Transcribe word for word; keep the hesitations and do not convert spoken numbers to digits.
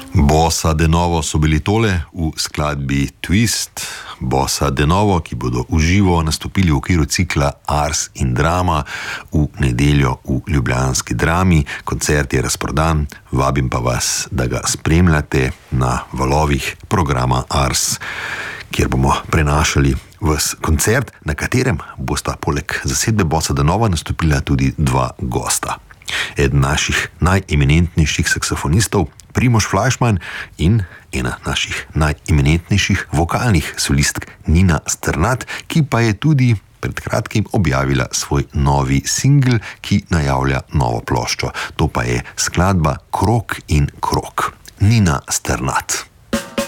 Bossa de Novo so bili tole v skladbi Twist. Bossa de Novo, ki bodo v živo nastopili v okviru cikla Ars in Drama v nedeljo v ljubljanski Drami. Koncert je razprodan, vabim pa vas, da ga spremljate na valovih programa Ars, kjer bomo prenašali ves koncert, na katerem bosta poleg zasedbe Bossa de Novo nastopila tudi dva gosta. Eden naših najeminentnejših saksofonistov, Primož Fleischmann, in ena naših najeminentnejših vokalnih solistk, Nina Strnad, ki pa je tudi pred kratkim objavila svoj novi singel, ki najavlja novo ploščo. To pa je skladba Krog in krog. Nina Strnad.